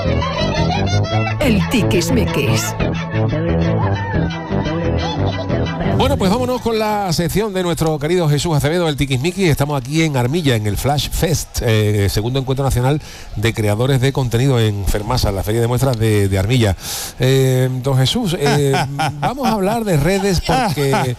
El tiquismiquis. Bueno, pues vámonos con la sección de nuestro querido Jesús Acevedo, el Tiquismiquis. Estamos aquí en Armilla, en el Flash Fest, segundo encuentro nacional de creadores de contenido en Fermasa, la feria de muestras de Armilla. Don Jesús, vamos a hablar de redes porque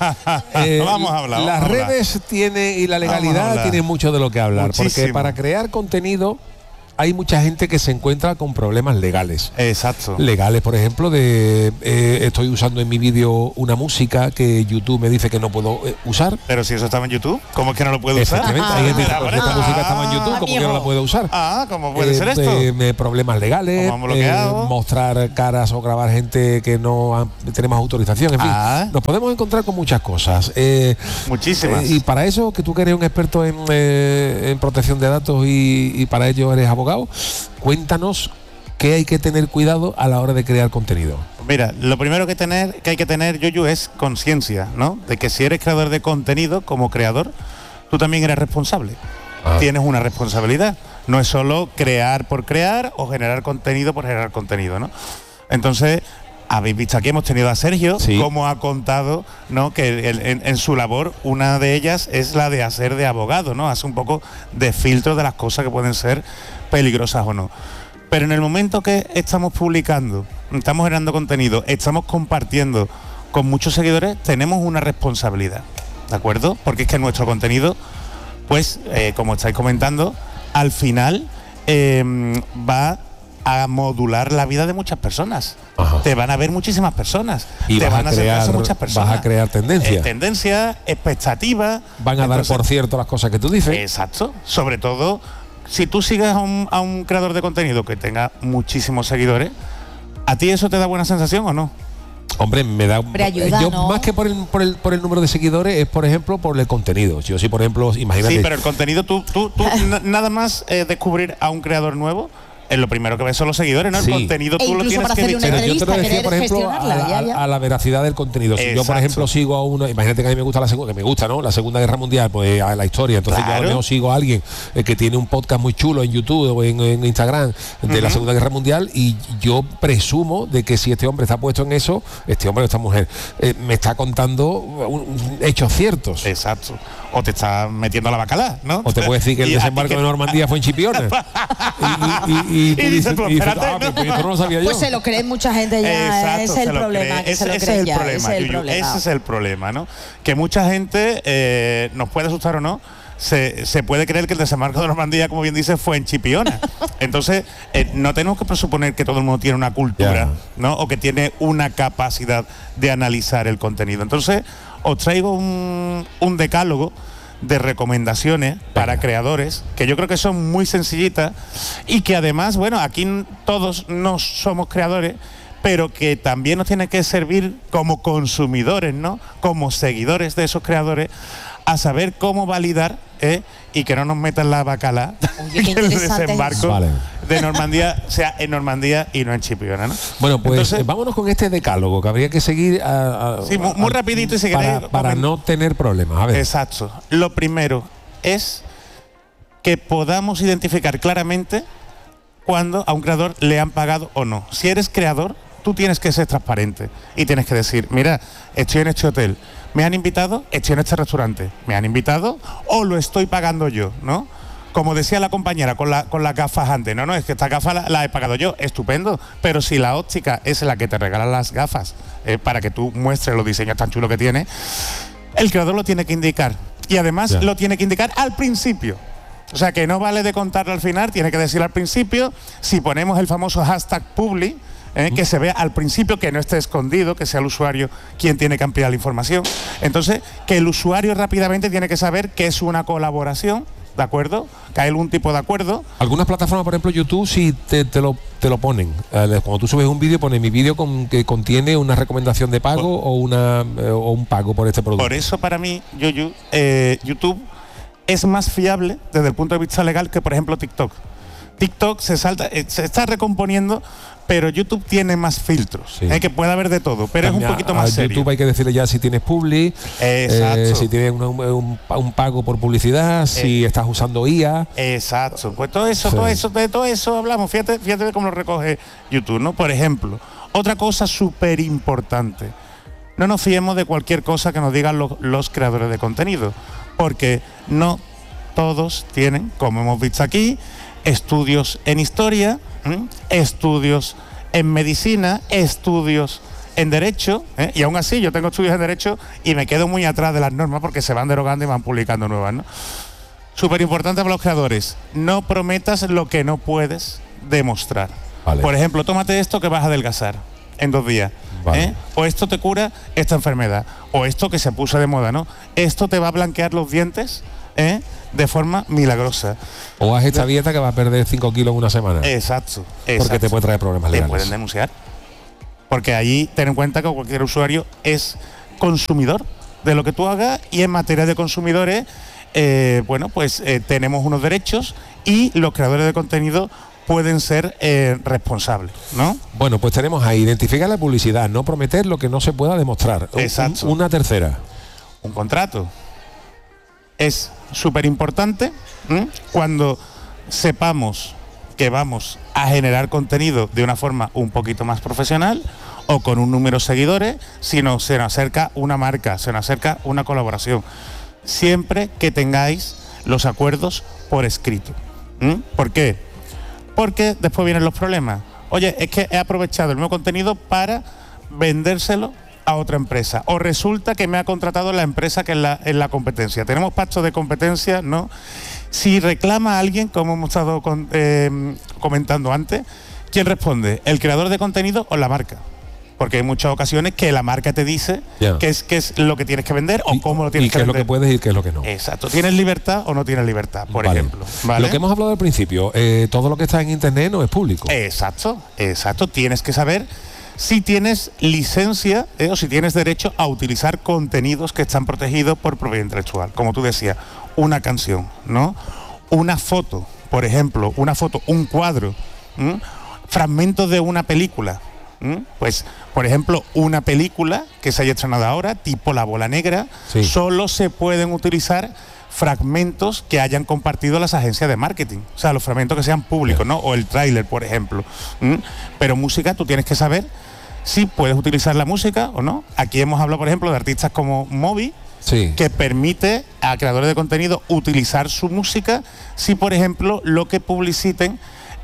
las redes tiene y la legalidad tiene mucho de lo que hablar. Muchísimo. Porque para crear contenido hay mucha gente que se encuentra con problemas legales. Exacto. Legales, por ejemplo, estoy usando en mi vídeo una música que YouTube me dice que no puedo usar. Pero si eso estaba en YouTube, ¿cómo es que no lo puedo usar? Efectivamente, hay gente que dice, esta música estaba en YouTube, ¿cómo que no la puedo usar? ¿Cómo puede ser esto? Problemas legales, mostrar caras o grabar gente que no tenemos autorización, en fin. Nos podemos encontrar con muchas cosas. Muchísimas. Y para eso, que tú que eres un experto en protección de datos y para ello eres abogado, cuéntanos qué hay que tener cuidado a la hora de crear contenido. Mira, lo primero que hay que tener, Yoyu, es conciencia, ¿no? De que si eres creador de contenido, como creador, tú también eres responsable. Tienes una responsabilidad. No es solo crear por crear o generar contenido por generar contenido, ¿no? Entonces, habéis visto aquí, hemos tenido a Sergio, como ha contado, ¿no? Que en su labor, una de ellas es la de hacer de abogado, ¿no? Hace un poco de filtro de las cosas que pueden ser peligrosas o no. Pero en el momento que estamos publicando, estamos generando contenido, estamos compartiendo con muchos seguidores, tenemos una responsabilidad, ¿de acuerdo? Porque es que nuestro contenido, pues, como estáis comentando, al final va a modular la vida de muchas personas. Te van a ver muchísimas personas. Y te van a crear muchas personas. Vas a crear tendencias. Tendencias, expectativas. Van a dar por cierto las cosas que tú dices. Exacto. Sobre todo, si tú sigues a un creador de contenido que tenga muchísimos seguidores, ¿a ti eso te da buena sensación o no? Hombre, me da... ayuda, yo ¿no? Más que por el número de seguidores, es por ejemplo por el contenido. Yo sí, por ejemplo, imagínate... Sí, pero el contenido, tú nada más descubrir a un creador nuevo, lo primero que ves son los seguidores, ¿no? El contenido tú lo tienes que pero yo te lo decía, por ejemplo, a la veracidad del contenido. Si yo, por ejemplo, sigo a uno, imagínate que a mí me gusta que me gusta, ¿no? La Segunda Guerra Mundial, pues a la historia. Entonces yo a lo mejor sigo a alguien que tiene un podcast muy chulo en YouTube o en Instagram de la Segunda Guerra Mundial, y yo presumo de que si este hombre está puesto en eso, este hombre o esta mujer me está contando hechos ciertos. Exacto. O te está metiendo a la bacalá, ¿no? O te puede decir que el desembarco de Normandía fue en Chipiona. y tú dices, pero no lo sabía yo. Pues se lo cree mucha gente ya. Exacto, es el problema. Ese es el problema, ¿no? Que mucha gente, nos puede asustar o no, se puede creer que el desembarco de Normandía, como bien dice, fue en Chipiona. Entonces, no tenemos que presuponer que todo el mundo tiene una cultura, ¿no? O que tiene una capacidad de analizar el contenido. Entonces, os traigo un decálogo de recomendaciones para creadores, que yo creo que son muy sencillitas y que además, bueno, aquí todos no somos creadores, pero que también nos tiene que servir como consumidores, ¿no? Como seguidores de esos creadores, a saber cómo validar y que no nos metan la bacala que el desembarco de Normandía sea en Normandía y no en Chipiona, ¿no? Bueno, pues entonces, vámonos con este decálogo que habría que seguir muy rapidito y si queréis, para no tener problemas. A ver. Exacto. Lo primero es que podamos identificar claramente cuando a un creador le han pagado o no. Si eres creador, tú tienes que ser transparente y tienes que decir, mira, estoy en este hotel, me han invitado, estoy en este restaurante, me han invitado o lo estoy pagando yo, ¿no? Como decía la compañera con las gafas antes, no, es que esta gafa la he pagado yo, estupendo, pero si la óptica es la que te regala las gafas para que tú muestres los diseños tan chulos que tiene, el creador lo tiene que indicar y además lo tiene que indicar al principio. O sea, que no vale de contarlo al final, tiene que decir al principio. Si ponemos el famoso hashtag publi, que se vea al principio, que no esté escondido, que sea el usuario quien tiene que ampliar la información. Entonces, que el usuario rápidamente tiene que saber que es una colaboración, ¿de acuerdo? Que hay algún tipo de acuerdo. Algunas plataformas, por ejemplo YouTube, sí te lo ponen. Cuando tú subes un vídeo, pone mi vídeo que contiene una recomendación de pago o un pago por este producto. Por eso para mí, YouTube es más fiable desde el punto de vista legal que, por ejemplo, TikTok. TikTok se está recomponiendo, pero YouTube tiene más filtros, que puede haber de todo, pero también es un poquito más serio. YouTube hay que decirle ya si tienes publi, si tienes un pago por publicidad, si estás usando IA. Exacto, pues todo eso hablamos. Fíjate de cómo lo recoge YouTube, ¿no? Por ejemplo, otra cosa súper importante: no nos fiemos de cualquier cosa que nos digan los creadores de contenido, porque no todos tienen, como hemos visto aquí, estudios en historia, estudios en medicina, estudios en derecho, y aún así yo tengo estudios en derecho y me quedo muy atrás de las normas porque se van derogando y van publicando nuevas, ¿no? Súper importante para los creadores: no prometas lo que no puedes demostrar. Vale. Por ejemplo, tómate esto que vas a adelgazar en 2 días. Vale. O esto te cura esta enfermedad, o esto que se puso de moda, ¿no? Esto te va a blanquear los dientes, de forma milagrosa. O haz esta dieta que va a perder 5 kilos en una semana. Exacto. Porque te puede traer problemas legales. Te pueden denunciar. Porque allí ten en cuenta que cualquier usuario es consumidor de lo que tú hagas, y en materia de consumidores, tenemos unos derechos y los creadores de contenido pueden ser responsables, ¿no? Bueno, pues tenemos ahí: identificar la publicidad, no prometer lo que no se pueda demostrar. Exacto. Una tercera: un contrato. Es súper importante cuando sepamos que vamos a generar contenido de una forma un poquito más profesional o con un número de seguidores, si no se nos acerca una marca, se nos acerca una colaboración. Siempre que tengáis los acuerdos por escrito. ¿Por qué? Porque después vienen los problemas. Oye, es que he aprovechado el nuevo contenido para vendérselo a otra empresa, o resulta que me ha contratado la empresa que es la competencia. Tenemos pactos de competencia, ¿no? Si reclama a alguien, como hemos estado comentando antes, ¿quién responde? ¿El creador de contenido o la marca? Porque hay muchas ocasiones que la marca te dice qué es lo que tienes que vender o cómo lo tienes que vender. Y qué es lo que puedes y qué es lo que no. Exacto. ¿Tienes libertad o no tienes libertad, por ejemplo? ¿Vale? Lo que hemos hablado al principio, todo lo que está en internet no es público. Exacto. Tienes que saber si tienes licencia o si tienes derecho a utilizar contenidos que están protegidos por propiedad intelectual. Como tú decías, una canción, ¿no? Una foto, por ejemplo, un cuadro, fragmentos de una película. Pues, por ejemplo, una película que se haya estrenado ahora, tipo La Bola Negra, solo se pueden utilizar fragmentos que hayan compartido las agencias de marketing, o sea, los fragmentos que sean públicos, ¿no? O el tráiler, por ejemplo. Pero música, tú tienes que saber si puedes utilizar la música o no. Aquí hemos hablado, por ejemplo, de artistas como Moby, que permite a creadores de contenido utilizar su música si, por ejemplo, lo que publiciten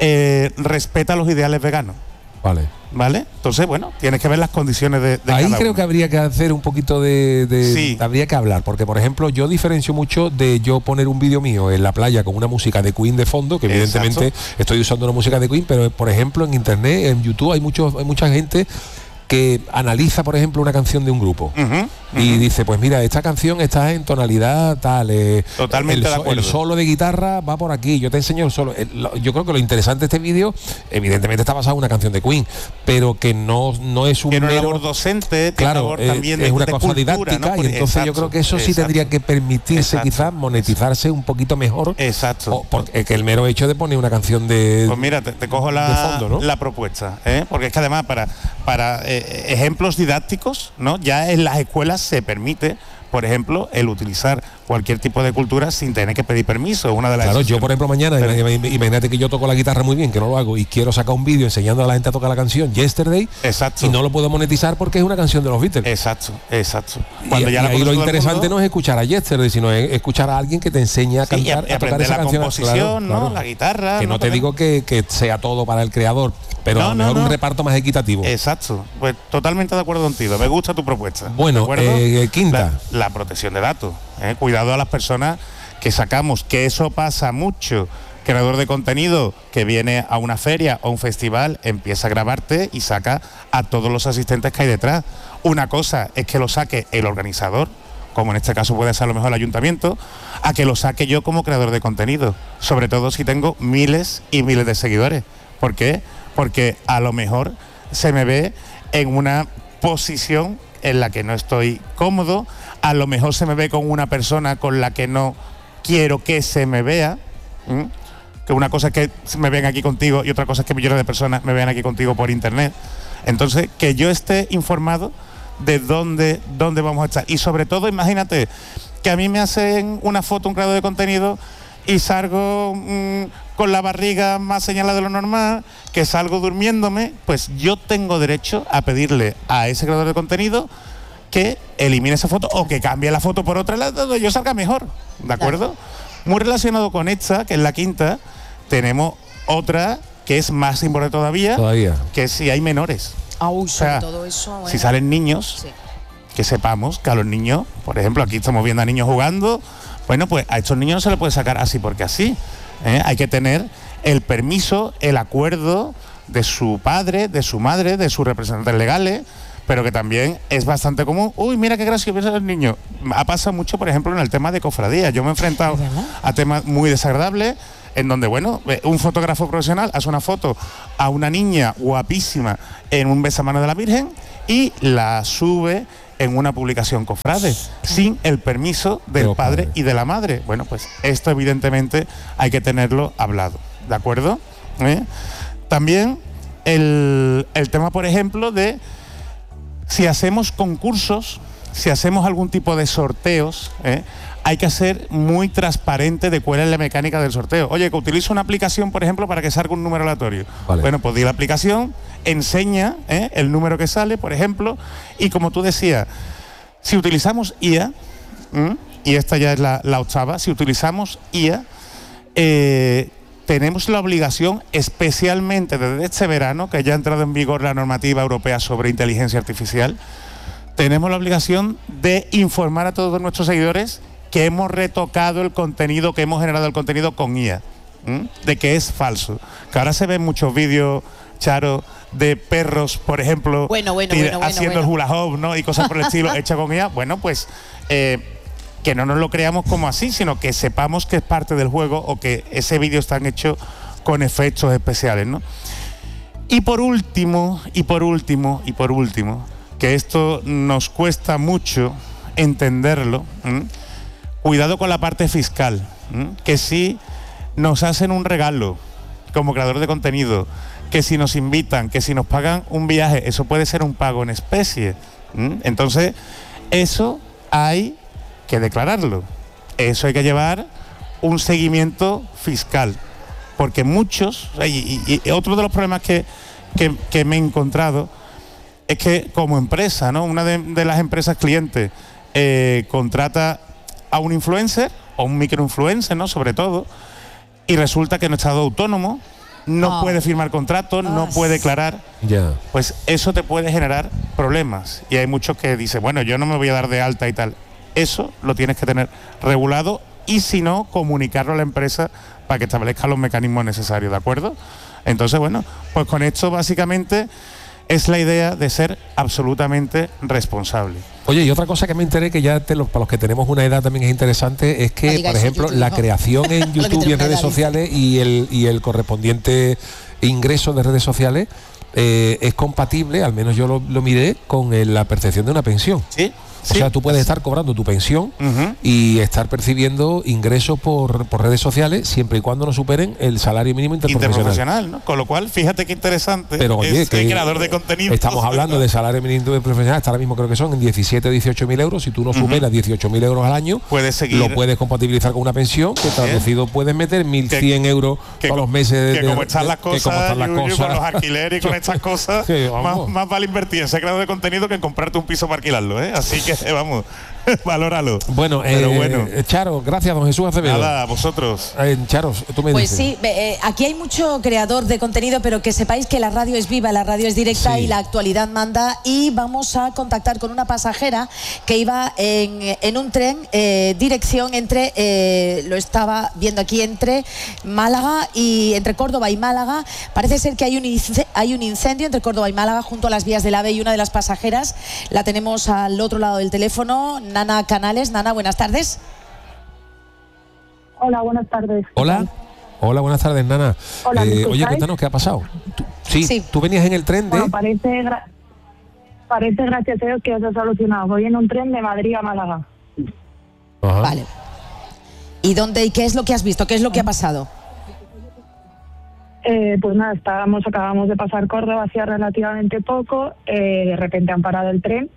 respeta los ideales veganos. ¿Vale? Entonces, bueno, tienes que ver las condiciones de ahí cada creo uno. que habría que hacer un poquito habría que hablar, porque por ejemplo yo diferencio mucho de yo poner un vídeo mío en la playa con una música de Queen de fondo, que evidentemente estoy usando una música de Queen, pero por ejemplo en internet, en YouTube hay mucha gente que analiza, por ejemplo, una canción de un grupo y dice, pues mira, esta canción está en tonalidad tal, totalmente de acuerdo. El solo de guitarra va por aquí, yo te enseño el solo. Yo creo que lo interesante de este vídeo, evidentemente está basado en una canción de Queen, pero que no es un mero labor docente, claro, también es una de cosa cultura, didáctica, ¿no? y entonces yo creo que eso sí tendría que permitirse quizás monetizarse un poquito mejor. Porque el mero hecho de poner una canción de pues mira, te cojo fondo, ¿no? La propuesta, porque es que además para ejemplos didácticos, ¿no? Ya en las escuelas se permite, por ejemplo, el utilizar cualquier tipo de cultura sin tener que pedir permiso. Una de las Claro, yo por ejemplo mañana, imagínate que yo toco la guitarra muy bien, que no lo hago, y quiero sacar un vídeo enseñando a la gente a tocar la canción Yesterday, y no lo puedo monetizar porque es una canción de los Beatles. Exacto. Cuando ya ahí lo interesante no es escuchar a Yesterday, sino es escuchar a alguien que te enseñe a cantar, a tocar esa canción. Composición, ¿no? La guitarra. Que no te digo que sea todo para el creador, pero a lo mejor un reparto más equitativo. Exacto. Pues totalmente de acuerdo contigo. Me gusta tu propuesta. Bueno, quinta. La protección de datos. Cuidado a las personas que sacamos, que eso pasa mucho. Creador de contenido que viene a una feria o un festival, empieza a grabarte y saca a todos los asistentes que hay detrás. Una cosa es que lo saque el organizador, como en este caso puede ser a lo mejor el ayuntamiento, a que lo saque yo como creador de contenido, sobre todo si tengo miles y miles de seguidores. ¿Por qué? Porque a lo mejor se me ve en una posición en la que no estoy cómodo, a lo mejor se me ve con una persona con la que no quiero que se me vea. que una cosa es que me ven aquí contigo y otra cosa es que millones de personas me vean aquí contigo por internet. Entonces, que yo esté informado de dónde vamos a estar. Y sobre todo, imagínate que a mí me hacen una foto, un creador de contenido, y salgo con la barriga más señalada de lo normal, que salgo durmiéndome, pues yo tengo derecho a pedirle a ese creador de contenido que elimine esa foto o que cambie la foto por otra lado donde yo salga mejor, ¿de acuerdo? Muy relacionado con esta, que es la quinta, tenemos otra que es más importante todavía. Que es si hay menores. O sea, todo eso, bueno. Si salen niños, sí, que sepamos que a los niños, por ejemplo, aquí estamos viendo a niños jugando, bueno, pues a estos niños no se les puede sacar así porque así. Hay que tener el permiso, el acuerdo de su padre, de su madre, de sus representantes legales, pero que también es bastante común. Uy, mira qué gracioso el niño. Ha pasado mucho, por ejemplo, en el tema de cofradías. Yo me he enfrentado a temas muy desagradables en donde, bueno, un fotógrafo profesional hace una foto a una niña guapísima en un besamano de la Virgen y la sube en una publicación cofrade, sin el permiso del padre y de la madre. Bueno, pues esto evidentemente hay que tenerlo hablado, ¿de acuerdo? También el tema, por ejemplo, de si hacemos concursos, si hacemos algún tipo de sorteos, hay que ser muy transparente de cuál es la mecánica del sorteo. Oye, que utilizo una aplicación, por ejemplo, para que salga un número aleatorio. Vale. Bueno, pues di la aplicación, enseña el número que sale, por ejemplo, y como tú decías, si utilizamos IA, y esta ya es la octava, si utilizamos IA, tenemos la obligación, especialmente desde este verano, que ya ha entrado en vigor la normativa europea sobre inteligencia artificial, tenemos la obligación de informar a todos nuestros seguidores que hemos retocado el contenido, que hemos generado el contenido con IA, de que es falso. Que ahora se ven muchos vídeos, Charo, de perros, por ejemplo, haciendo el hula hoop, ¿no? Y cosas por el estilo, hechas con IA. Bueno, pues que no nos lo creamos como así, sino que sepamos que es parte del juego o que ese vídeo está hecho con efectos especiales, ¿no? Y por último, que esto nos cuesta mucho entenderlo, cuidado con la parte fiscal, que si nos hacen un regalo como creador de contenido, que si nos invitan, que si nos pagan un viaje, eso puede ser un pago en especie. Entonces, eso hay que declararlo. Eso hay que llevar un seguimiento fiscal. Porque muchos, y otro de los problemas que me he encontrado es que como empresa, ¿no? Una de las empresas clientes contrata a un influencer o un microinfluencer, ¿no? Sobre todo, y resulta que en estado autónomo no puede firmar contratos, no puede declarar. Pues eso te puede generar problemas. Y hay muchos que dicen, bueno, yo no me voy a dar de alta y tal. Eso lo tienes que tener regulado y si no, comunicarlo a la empresa para que establezca los mecanismos necesarios, ¿de acuerdo? Entonces, bueno, pues con esto básicamente es la idea de ser absolutamente responsable. Oye, y otra cosa que me enteré, que ya para los que tenemos una edad también es interesante, es que, por ejemplo, la creación en YouTube y en redes sociales y el correspondiente ingreso de redes sociales es compatible, al menos yo lo miré, con la percepción de una pensión. Sí. O sea, tú puedes estar cobrando tu pensión y estar percibiendo ingresos por redes sociales siempre y cuando no superen el salario mínimo interprofesional, ¿no? Con lo cual, fíjate qué interesante. Pero oye, que creador de contenido. Estamos hablando de salario mínimo interprofesional, hasta ahora mismo creo que son en 17 o 18.000 euros. Si tú no superas 18.000 euros al año, puedes seguir, lo puedes compatibilmente con una pensión, que traducido puedes meter 1.100 euros todos los meses. Que como están las cosas, con los alquileres y con estas cosas, más vale invertir en ese creador de contenido que en comprarte un piso para alquilarlo, ¿eh? Así que vamos, valóralo. Bueno, Charo, gracias, don Jesús Acevedo. Nada, a vosotros. Charo, tú me dices. Pues sí, aquí hay mucho creador de contenido, pero que sepáis que la radio es viva, la radio es directa y la actualidad manda. Y vamos a contactar con una pasajera que iba en un tren, dirección entre, lo estaba viendo aquí, entre Málaga y entre Córdoba y Málaga. Parece ser que hay un incendio entre Córdoba y Málaga junto a las vías del AVE y una de las pasajeras la tenemos al otro lado del teléfono, Nana Canales. Nana, buenas tardes. Hola, buenas tardes. Hola. Hola, buenas tardes, Nana. Hola, oye, cuéntanos qué ha pasado. Sí, tú venías en el tren de... Bueno, parece gracias a Dios que se ha solucionado. Voy en un tren de Madrid a Málaga. Ajá. Vale. ¿Y dónde y qué es lo que has visto? ¿Qué es lo que ha pasado? Pues nada, acabamos de pasar Córdoba hacía relativamente poco, de repente han parado el tren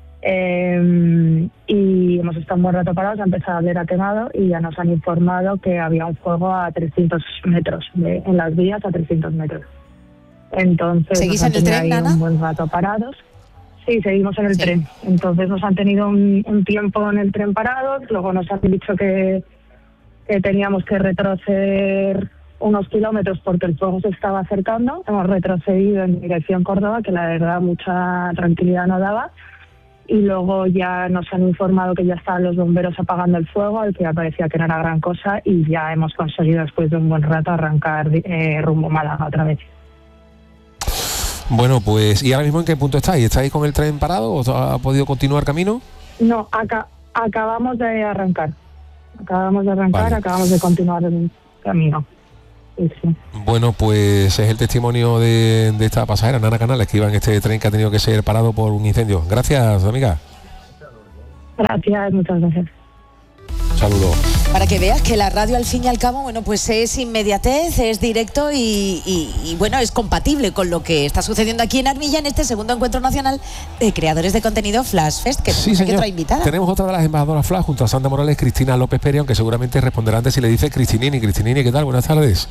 y hemos estado un buen rato parados, ha empezado a oler a quemado y ya nos han informado que había un fuego a 300 metros, en las vías a 300 metros. Entonces ¿seguís nos en han el tenido tren, ahí Nana? un buen rato parados. Sí, seguimos en el tren. Entonces nos han tenido un tiempo en el tren parados, luego nos han dicho que teníamos que retroceder unos kilómetros porque el fuego se estaba acercando. Hemos retrocedido en dirección Córdoba, que la verdad mucha tranquilidad no daba. Y luego ya nos han informado que ya estaban los bomberos apagando el fuego, al que ya parecía que no era gran cosa, y ya hemos conseguido después de un buen rato arrancar rumbo Málaga otra vez. Bueno, pues, ¿y ahora mismo en qué punto estáis? ¿Estáis con el tren parado o ha podido continuar camino? No, acabamos de arrancar. Vale. Acabamos de continuar el camino. Sí. Bueno, pues es el testimonio de esta pasajera, Nana Canales, que iba en este tren que ha tenido que ser parado por un incendio. Gracias, amiga. Gracias, muchas gracias. Un saludo. Para que veas que la radio al fin y al cabo, bueno, pues es inmediatez, es directo y bueno, es compatible con lo que está sucediendo aquí en Armilla en este segundo encuentro nacional de creadores de contenido Flash Fest, que Sí, tenemos aquí señor. otra invitada. Tenemos otra de las embajadoras Flash junto a Sandra Morales, Cristina López Pérez, aunque seguramente responderá antes si le dice Cristinini. Cristinini, ¿qué tal? Buenas tardes.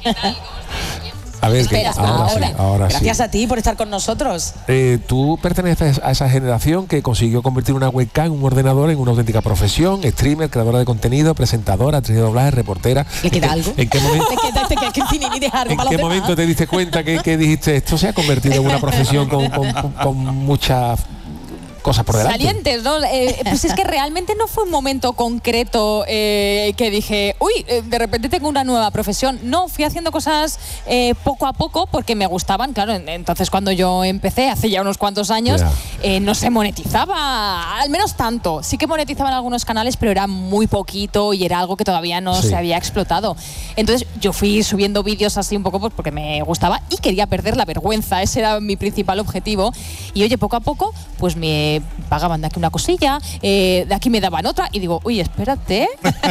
A ver, Espera, ahora sí. Gracias a ti por estar con nosotros. Tú perteneces a esa generación que consiguió convertir una webcam en un ordenador en una auténtica profesión, streamer, creadora de contenido, presentadora, actriz de doblaje, reportera. ¿Le queda algo? ¿En qué momento? ¿En ¿En qué momento te diste cuenta que dijiste esto se ha convertido en una profesión con muchas cosas por delante? Salientes, ¿no? Pues es que realmente no fue un momento concreto que dije, uy, de repente tengo una nueva profesión. No, fui haciendo cosas poco a poco porque me gustaban. Claro, entonces cuando yo empecé, hace ya unos cuantos años, no se monetizaba, al menos tanto. Sí que monetizaban algunos canales, pero era muy poquito y era algo que todavía no se había explotado. Entonces yo fui subiendo vídeos así un poco pues, porque me gustaba y quería perder la vergüenza. Ese era mi principal objetivo. Y oye, poco a poco, pues me pagaban de aquí una cosilla, de aquí me daban otra y digo, uy, espérate,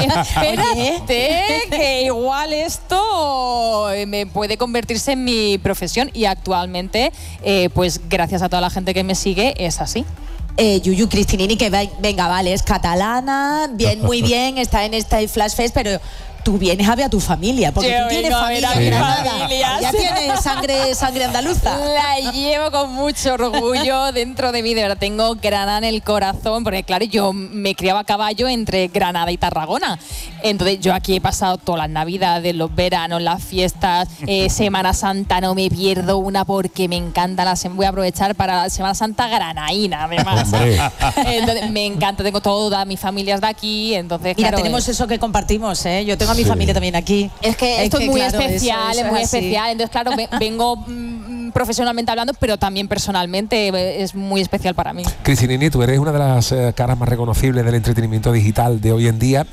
que igual esto me puede convertirse en mi profesión y actualmente, pues gracias a toda la gente que me sigue, es así. Yuyu Cristinini, que venga, vale, es catalana, bien, muy bien, está en este Flash Fest, pero tú vienes a ver a tu familia, porque tú tienes familia en Granada, ya tienes sangre andaluza. La llevo con mucho orgullo dentro de mí, de verdad, tengo Granada en el corazón, porque claro, yo me criaba a caballo entre Granada y Tarragona, entonces yo aquí he pasado todas las navidades, los veranos, las fiestas, Semana Santa no me pierdo una porque me encanta, voy a aprovechar para la Semana Santa granaína, además. Entonces, me encanta, tengo toda mi familia de aquí, entonces mira, claro, tenemos eso que compartimos, yo tengo a mi familia también aquí. Es que esto es muy claro, especial, eso es muy así. especial. Entonces, claro, vengo profesionalmente hablando, pero también personalmente es muy especial para mí. Cristinini, tú eres una de las caras más reconocibles del entretenimiento digital de hoy en día.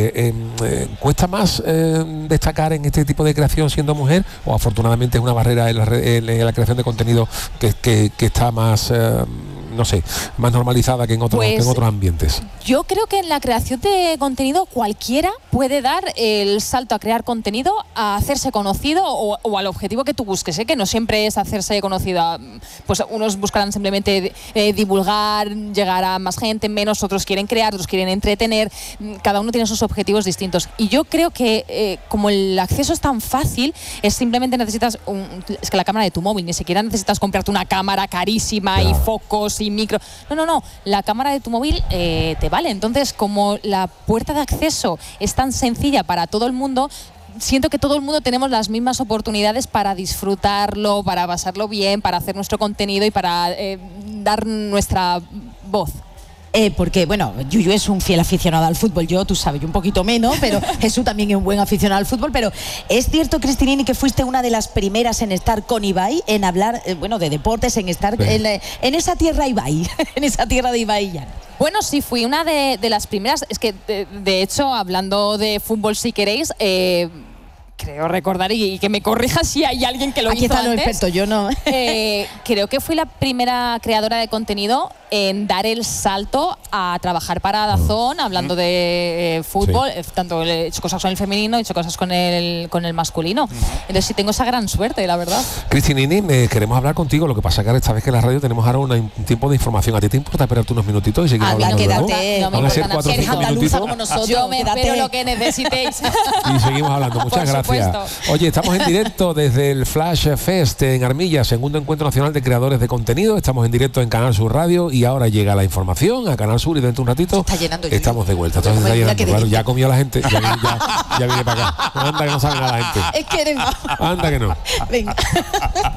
¿Cuesta más destacar en este tipo de creación siendo mujer o afortunadamente es una barrera en la creación de contenido que está más... no sé, más normalizada que en otros ambientes? Yo creo que en la creación de contenido cualquiera puede dar el salto a crear contenido, a hacerse conocido o al objetivo que tú busques, que no siempre es hacerse conocido. Pues unos buscarán simplemente divulgar, llegar a más gente, menos, otros quieren crear, otros quieren entretener, cada uno tiene sus objetivos distintos. Y yo creo que como el acceso es tan fácil, es simplemente necesitas es que la cámara de tu móvil, ni siquiera necesitas comprarte una cámara carísima y focos y micro. No, la cámara de tu móvil te vale. Entonces, como la puerta de acceso es tan sencilla para todo el mundo, siento que todo el mundo tenemos las mismas oportunidades para disfrutarlo, para pasarlo bien, para hacer nuestro contenido y para dar nuestra voz. Porque, bueno, Yuyu es un fiel aficionado al fútbol, tú sabes, yo un poquito menos, pero Jesús también es un buen aficionado al fútbol, pero es cierto, Cristinini, que fuiste una de las primeras en estar con Ibai, en hablar, de deportes, en estar en esa tierra Ibai, en esa tierra de Ibai ya. Bueno, sí, fui una de las primeras, es que de hecho, hablando de fútbol si queréis, creo recordar y que me corrija si hay alguien que lo Aquí hizo están los antes. expertos, yo no. Creo que fui la primera creadora de contenido en dar el salto a trabajar para DAZN, hablando de fútbol, tanto he hecho cosas con el femenino, he hecho cosas con el masculino. Entonces sí tengo esa gran suerte, la verdad. Cristinini, queremos hablar contigo. Lo que pasa es que esta vez que en la radio tenemos ahora un tiempo de información. ¿A ti te importa esperarte unos minutitos y seguir hablando luego? No me Van a ser importa 4 o 5 minutitos. Como nosotros, Yo me quédate. espero lo que necesitéis. Y seguimos hablando. Muchas Por gracias. supuesto. Oye, estamos en directo desde el Flash Fest en Armilla, segundo encuentro nacional de creadores de contenido. Estamos en directo en Canal Sur Radio y ahora llega la información a Canal Sur y dentro de un ratito Está llenando yo. estamos de vuelta. Entonces está llenando. Claro, ya comió la gente, ya viene para acá. Anda que no sabe nada la gente. Es que eres... Anda que no. Venga.